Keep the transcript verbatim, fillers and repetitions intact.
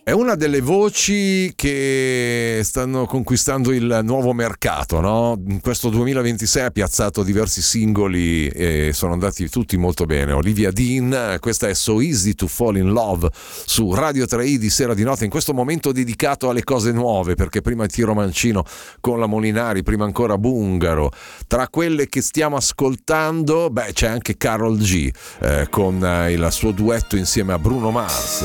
È una delle voci che stanno conquistando il nuovo mercato, no? In questo duemilaventisei ha piazzato diversi singoli e sono andati tutti molto bene. Olivia Dean, questa è So Easy to Fall in Love su Radio tre i di sera di notte, in questo momento dedicato alle cose nuove, perché prima Tiro Mancino con la Molinari, prima ancora Bungaro. Tra quelle che stiamo ascoltando, beh, c'è anche Karol G eh, con il suo duetto insieme a Bruno Mars.